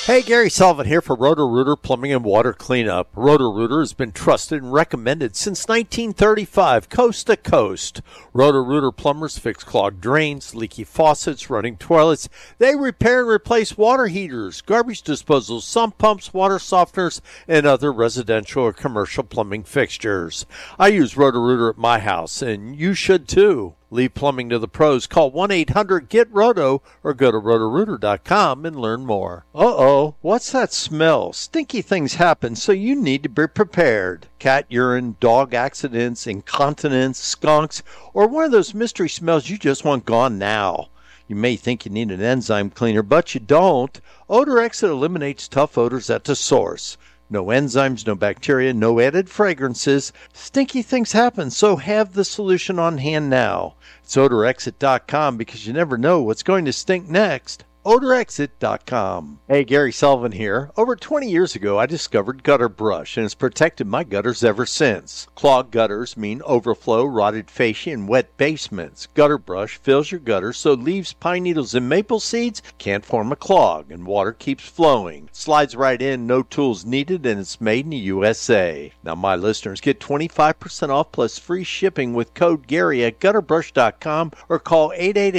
Hey, Gary Sullivan here for Roto-Rooter Plumbing and Water Cleanup. Roto-Rooter has been trusted and recommended since 1935, coast to coast. Roto-Rooter plumbers fix clogged drains, leaky faucets, running toilets. They repair and replace water heaters, garbage disposals, sump pumps, water softeners, and other residential or commercial plumbing fixtures. I use Roto-Rooter at my house, and you should too. Leave plumbing to the pros. Call 1-800-GET-ROTO or go to rotorooter.com and learn more. Uh-oh, what's that smell? Stinky things happen, so you need to be prepared. Cat urine, dog accidents, incontinence, skunks, or one of those mystery smells you just want gone now. You may think you need an enzyme cleaner, but you don't. Odor Exit eliminates tough odors at the source. No enzymes, no bacteria, no added fragrances. Stinky things happen, so have the solution on hand now. It's odorexit.com because you never know what's going to stink next. odorexit.com. Hey, Gary Sullivan here. Over 20 years ago, I discovered Gutter Brush, and it's protected my gutters ever since. Clogged gutters mean overflow, rotted fascia, and wet basements. Gutter Brush fills your gutters so leaves, pine needles, and maple seeds can't form a clog, and water keeps flowing. Slides right in, no tools needed, and it's made in the USA. Now, my listeners get 25% off plus free shipping with code GARY at gutterbrush.com or call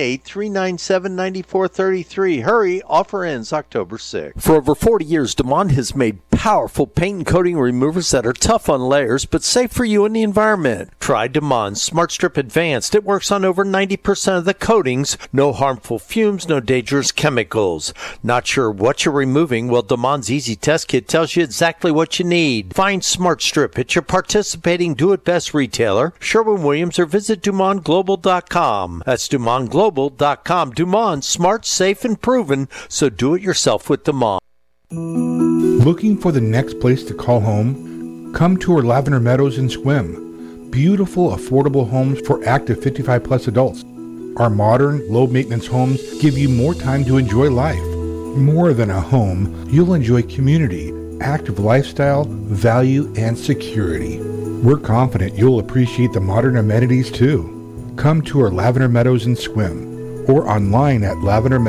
888-397-9433. Hurry, offer ends October 6th. For over 40 years, Demond has made powerful paint and coating removers that are tough on layers but safe for you and the environment. Try Demond Smart Strip Advanced. It works on over 90% of the coatings. No harmful fumes, no dangerous chemicals. Not sure what you're removing? Well, Demond's Easy Test Kit tells you exactly what you need. Find Smart Strip at your participating Do-It-Best retailer, Sherwin-Williams, or visit DumondGlobal.com. That's DumondGlobal.com. Dumond, smart, safe, and proven, so do it yourself with Demond. Looking for the next place to call home? Come tour Lavender Meadows and Swim. Beautiful, affordable homes for active 55 plus adults. Our modern, low-maintenance homes give you more time to enjoy life. More than a home, you'll enjoy community, active lifestyle, value, and security. We're confident you'll appreciate the modern amenities too. Come tour Lavender Meadows and Swim or online at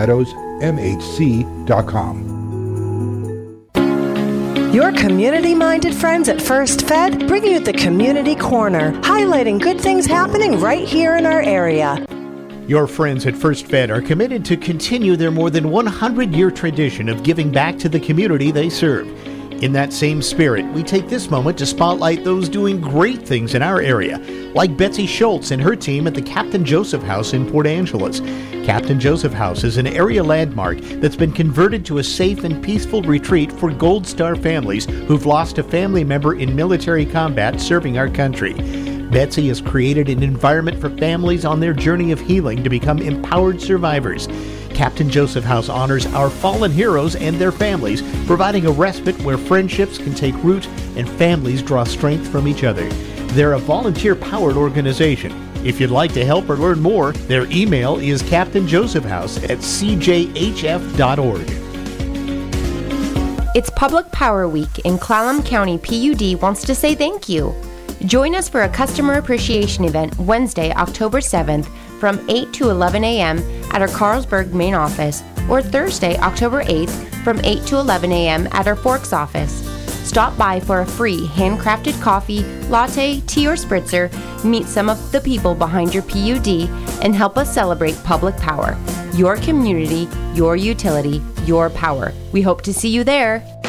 lavendermeadowsmhc.com. Your community-minded friends at First Fed bring you the Community Corner, highlighting good things happening right here in our area. Your friends at First Fed are committed to continue their more than 100-year tradition of giving back to the community they serve. In that same spirit, we take this moment to spotlight those doing great things in our area, like Betsy Schultz and her team at the Captain Joseph House in Port Angeles. Captain Joseph House is an area landmark that's been converted to a safe and peaceful retreat for Gold Star families who've lost a family member in military combat serving our country. Betsy has created an environment for families on their journey of healing to become empowered survivors. Captain Joseph House honors our fallen heroes and their families, providing a respite where friendships can take root and families draw strength from each other. They're a volunteer-powered organization. If you'd like to help or learn more, their email is captainjosephhouse@cjhf.org. It's Public Power Week, and Clallam County PUD wants to say thank you. Join us for a customer appreciation event Wednesday, October 7th from 8 to 11 a.m. at our Carlsberg main office, or Thursday, October 8th from 8 to 11 a.m. at our Forks office. Stop by for a free handcrafted coffee, latte, tea, or spritzer, meet some of the people behind your PUD, and help us celebrate public power. Your community, your utility, your power. We hope to see you there.